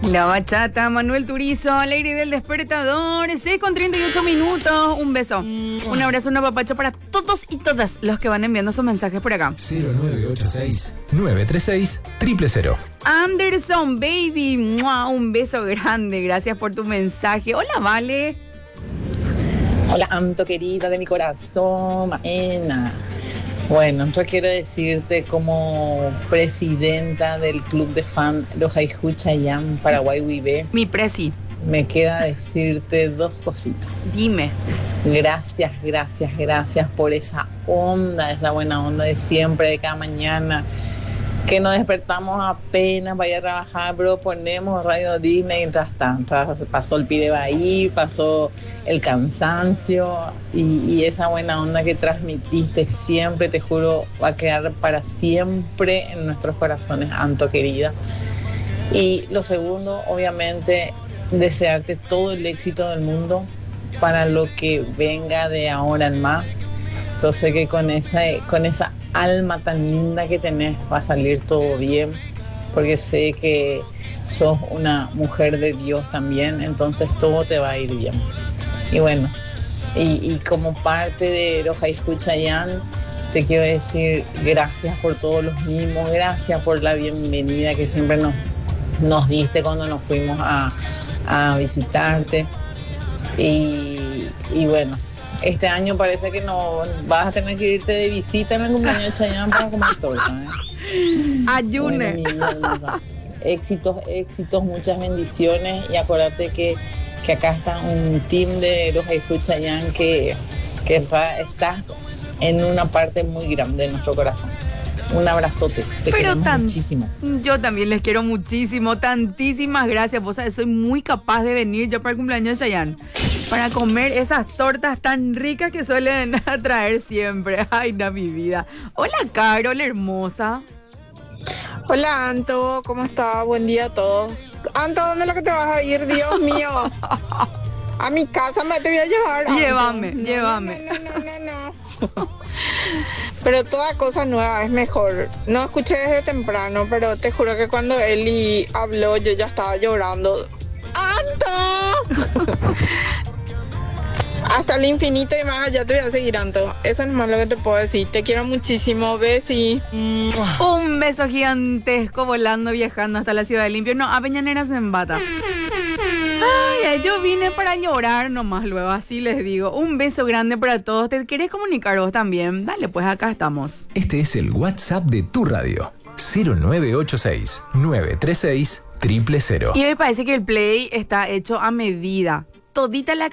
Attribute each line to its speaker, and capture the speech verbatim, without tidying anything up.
Speaker 1: La bachata, Manuel Turizo, al aire del despertador, seis con treinta y ocho minutos. Un beso, un abrazo, un apapacho para todos y todas los que van enviando sus mensajes por acá.
Speaker 2: cero nueve ocho seis, nueve tres seis, cero cero cero.
Speaker 1: Anderson, baby, ¡mua! Un beso grande, gracias por tu mensaje. Hola, Vale.
Speaker 3: Hola, Anto, querida de mi corazón, Maena. Bueno, yo quiero decirte como presidenta del club de fan Los Haiju Chayán Paraguay Vive.
Speaker 1: Mi presi.
Speaker 3: Me queda decirte dos cositas.
Speaker 1: Dime.
Speaker 3: Gracias, gracias, gracias por esa onda, esa buena onda de siempre, de cada mañana. Que nos despertamos apenas para ir a trabajar, pero ponemos Radio Disney y ya está. Pasó el Pidebaí, pasó el cansancio y, y esa buena onda que transmitiste siempre, te juro, va a quedar para siempre en nuestros corazones, Anto, querida. Y lo segundo, obviamente, desearte todo el éxito del mundo para lo que venga de ahora en más. Yo sé que con esa, con esa alma tan linda que tenés va a salir todo bien, porque sé que sos una mujer de Dios también, entonces todo te va a ir bien. Y bueno, y, y como parte de Los Haiju Chayán, te quiero decir gracias por todos los mimos, gracias por la bienvenida que siempre nos, nos diste cuando nos fuimos a, a visitarte. Y, y bueno, este año parece que no vas a tener que irte de visita en el cumpleaños de Chayán para comer torta, ¿eh?
Speaker 1: Ayune.
Speaker 3: Bueno, mi vida hermosa. Éxitos, éxitos, muchas bendiciones y acuérdate que, que acá está un team de Los Haiju Chayán que, que está, estás en una parte muy grande de nuestro corazón. Un abrazote, te
Speaker 1: Pero
Speaker 3: queremos
Speaker 1: tan,
Speaker 3: muchísimo.
Speaker 1: Yo también les quiero muchísimo, tantísimas gracias. Vos sabés, soy muy capaz de venir yo para el cumpleaños de Chayán para comer esas tortas tan ricas que suelen traer siempre. Ay, no, mi vida. Hola, Carol, hermosa.
Speaker 4: Hola, Anto, ¿cómo estás? Buen día a todos. Anto, ¿dónde es lo que te vas a ir? Dios mío. A mi casa me te voy a llevar, Anto.
Speaker 1: Llévame,
Speaker 4: no,
Speaker 1: llévame.
Speaker 4: No, no, no, no, no. Pero toda cosa nueva es mejor. No escuché desde temprano, pero te juro que cuando Eli habló yo ya estaba llorando. ¡Anto! Hasta el infinito y más allá te voy a seguir, Anto. Eso es más lo que te puedo decir. Te quiero muchísimo, Besi.
Speaker 1: Un beso gigantesco volando, viajando hasta la ciudad del limpio. No, a Peñanera se embata. Ay, yo vine para llorar nomás luego, así les digo. Un beso grande para todos. ¿Te querés comunicar vos también? Dale, pues acá estamos.
Speaker 2: Este es el WhatsApp de tu radio. cero nueve ocho seis, nueve tres seis, cero cero cero.
Speaker 1: Y me parece que el play está hecho a medida. Todita la